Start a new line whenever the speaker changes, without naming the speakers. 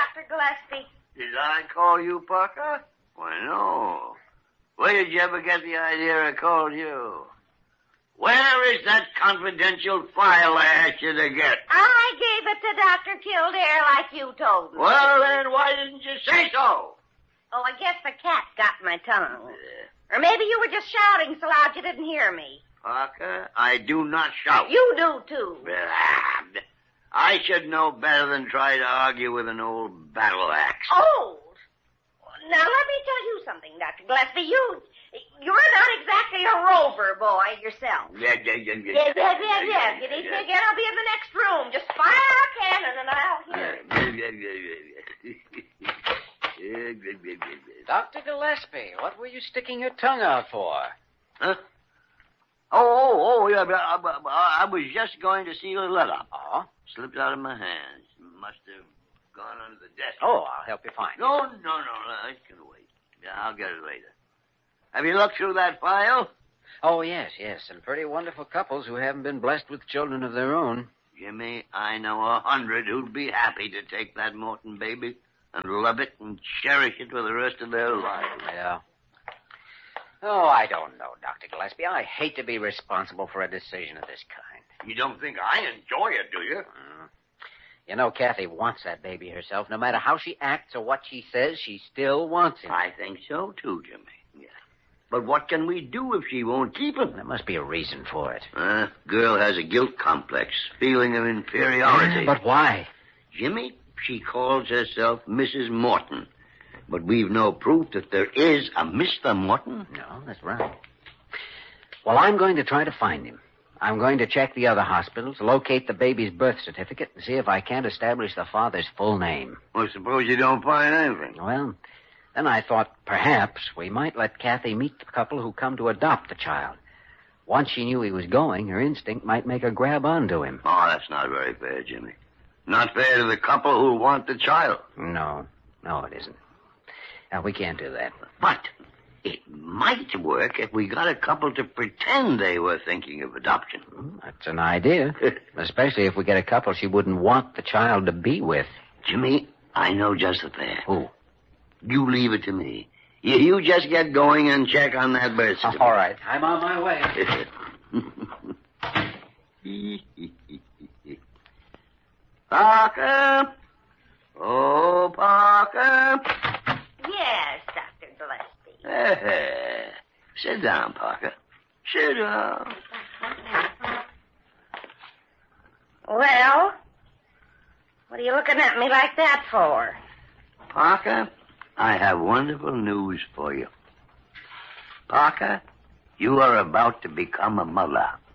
Dr. Gillespie.
Did I call you, Parker? Why, no. Where did you ever get the idea I called you? Where is that confidential file I asked you to get?
I gave it to Dr. Kildare like you told me.
Well, then why didn't you say so?
Oh, I guess the cat got my tongue. Or maybe you were just shouting so loud you didn't hear me.
Parker, I do not shout.
You do, too.
I should know better than try to argue with an old battle axe.
Old? Now, let me tell you something, Dr. Gillespie. You're not exactly a rover boy yourself.
Yes.
Yes. You need to get, I'll be in the next room. Just fire a cannon and I'll hear it.
Dr. Gillespie, what were you sticking your tongue out for?
Huh? Yeah, I was just going to seal a letter.
Oh?
Slipped out of my hands. Must have gone under the desk.
Oh, I'll help you find it.
No, it can wait. Yeah, I'll get it later. Have you looked through that file?
Oh, yes. Some pretty wonderful couples who haven't been blessed with children of their own.
Jimmy, I know 100 who'd be happy to take that Morton baby and love it and cherish it for the rest of their lives.
Yeah. Oh, I don't know, Dr. Gillespie. I hate to be responsible for a decision of this kind.
You don't think I enjoy it, do you?
You know, Kathy wants that baby herself. No matter how she acts or what she says, she still wants him.
I think so, too, Jimmy. Yeah. But what can we do if she won't keep him?
There must be a reason for it.
Girl has a guilt complex, feeling of inferiority.
But why?
Jimmy, she calls herself Mrs. Morton. But we've no proof that there is a Mr. Morton.
No, that's right. Well, I'm going to try to find him. I'm going to check the other hospitals, locate the baby's birth certificate, and see if I can't establish the father's full name.
Well, suppose you don't find anything.
Well, then I thought perhaps we might let Kathy meet the couple who come to adopt the child. Once she knew he was going, her instinct might make her grab onto him.
Oh, that's not very fair, Jimmy. Not fair to the couple who want the child.
No, it isn't. Now, we can't do that.
But it might work if we got a couple to pretend they were thinking of adoption.
That's an idea. Especially if we get a couple she wouldn't want the child to be with.
Jimmy, I know just the pair.
Who?
You leave it to me. You just get going and check on that birth certificate.
All right. I'm on my way.
Parker? Oh, Parker?
Yes, Dr. Gillespie.
Sit down, Parker. Sit down.
Well, what are you looking at me like that for?
Parker, I have wonderful news for you. Parker, you are about to become a mother.